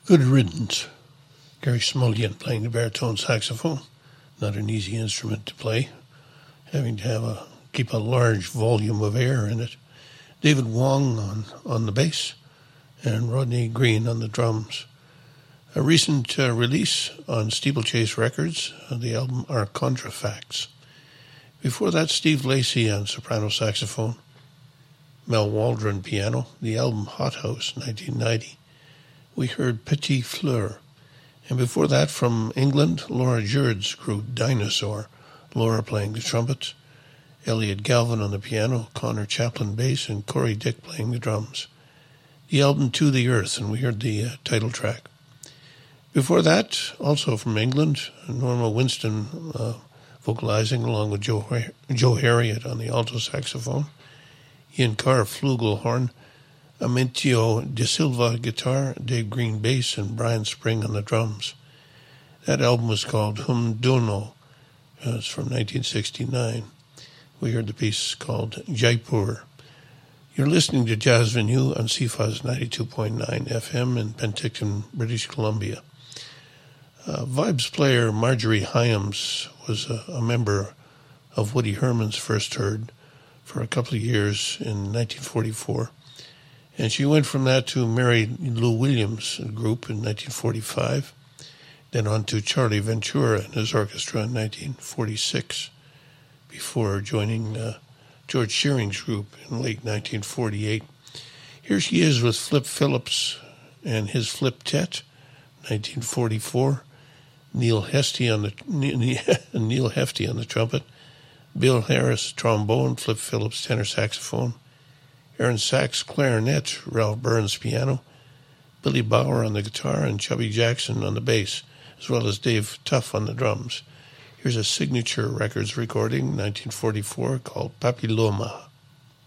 Good riddance. Gary Smulyan playing the baritone saxophone. Not an easy instrument to play, having to keep a large volume of air in it. David Wong on the bass, and Rodney Green on the drums. A recent release on Steeplechase Records, the album Our Contrafacts. Before that, Steve Lacy on soprano saxophone, Mel Waldron piano, the album Hot House, 1990. We heard Petit Fleur. And before that, from England, Laura Jurd's group Dinosaur, Laura playing the trumpet, Elliot Galvin on the piano, Connor Chaplin bass, and Corey Dick playing the drums. The album To the Earth, and we heard the title track. Before that, also from England, Norma Winston vocalizing along with Joe Harriott on the alto saxophone, Ian Carr flugelhorn, Amintio De Silva guitar, Dave Green bass, and Brian Spring on the drums. That album was called Hum Dono. It's from 1969. We heard the piece called Jaipur. You're listening to Jazz Venue on CFUZ 92.9 FM in Penticton, British Columbia. Vibes player Marjorie Hyams was a member of Woody Herman's First Heard for a couple of years in 1944. And she went from that to Mary Lou Williams' group in 1945, then on to Charlie Ventura and his orchestra in 1946, before joining George Shearing's group in late 1948. Here she is with Flip Phillips and his Flip Tet, 1944. Neil Hefti on the trumpet, Bill Harris trombone, Flip Phillips tenor saxophone, Aaron Sachs clarinet, Ralph Burns piano, Billy Bauer on the guitar, and Chubby Jackson on the bass, as well as Dave Tuff on the drums. Here's a Signature Records recording, 1944, called Papilloma.